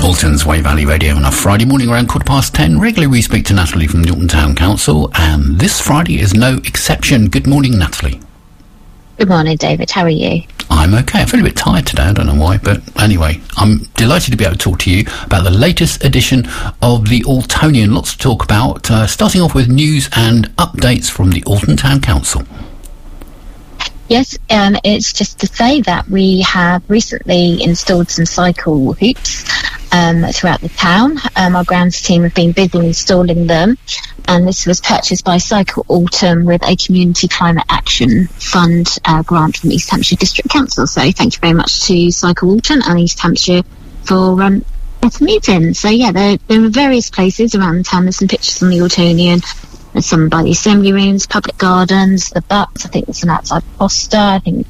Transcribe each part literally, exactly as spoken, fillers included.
Alton's Way Valley Radio on a Friday morning around quarter past ten. Regularly we speak to Natalie from the Alton Town Council, and this Friday is no exception. Good morning, Natalie. Good morning, David. How are you? I'm okay. I feel a bit tired today. I don't know why, but anyway, I'm delighted to be able to talk to you about the latest edition of the Altonian. Lots to talk about, uh, starting off with news and updates from the Alton Town Council. Yes, um, it's just to say that we have recently installed some cycle hoops um, throughout the town. Um, our grounds team have been busy installing them, and this was purchased by Cycle Alton with a Community Climate Action Fund uh, grant from East Hampshire District Council. So thank you very much to Cycle Alton and East Hampshire for um, meeting. So yeah, there, there are various places around the town. There's some pictures on the Altonian. There's some by the assembly rooms, public gardens, the butts. I think there's some outside Foster. I think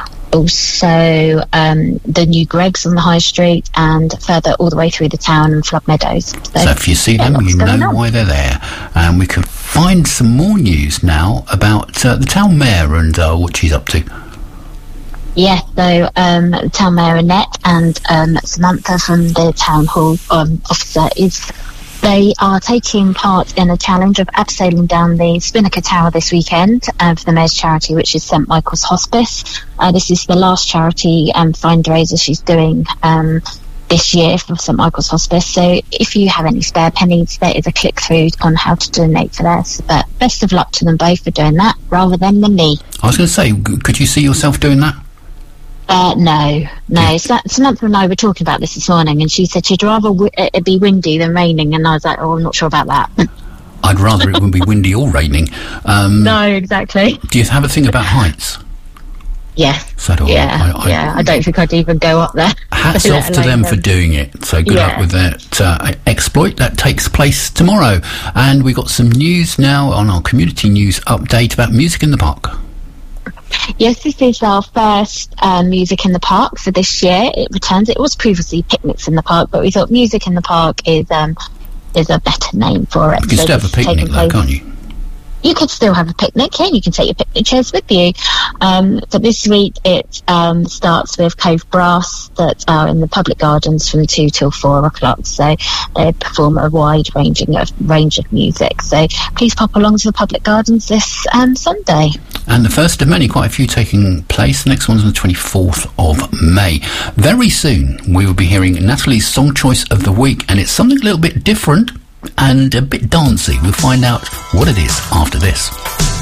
also um, the new Greggs on the High Street, and further all the way through the town and Flood Meadows. So, so if you see yeah, them, you know on. why they're there. And we can find some more news now about uh, the town mayor and uh, what she's up to. Yes, so um, the town mayor Annette and um, Samantha from the town hall um, officer is. They are taking part in a challenge of abseiling down the Spinnaker Tower this weekend uh, for the Mayor's charity, which is St Michael's Hospice. Uh, this is the last charity um, fundraiser she's doing um, this year for St Michael's Hospice. So if you have any spare pennies, there is a click through on how to donate for this. But best of luck to them both for doing that, rather than than me. I was going to say, could you see yourself doing that? Uh, no, no. Yeah. Samantha and I were talking about this this morning, and she said she'd rather w- it be windy than raining, and I was like, oh, I'm not sure about that. I'd rather it wouldn't be windy or raining. Um, no, exactly. Do you have a thing about heights? Yeah. So do yeah, I. I, I. Yeah, I don't think I'd even go up there. Hats off to them, them for doing it. So good yeah. luck with that uh, exploit. That takes place tomorrow. And we got some news now on our community news update about Music in the Park. Yes, this is our first uh, Music in the Park for this year. It returns. It was previously Picnics in the Park, but we thought Music in the Park is um, is a better name for it. You can so still have a picnic though, can't you? You could still have a picnic, yeah, you can take your picnic chairs with you. Um, so this week it um, starts with Cove Brass that are in the public gardens from two till four o'clock. So they perform a wide ranging of range of music. So please pop along to the public gardens this um, Sunday. And the first of many, quite a few taking place. The next one's on the twenty-fourth of May. Very soon we will be hearing Natalie's Song Choice of the Week, and it's something a little bit different and a bit dancey. We'll find out what it is after this.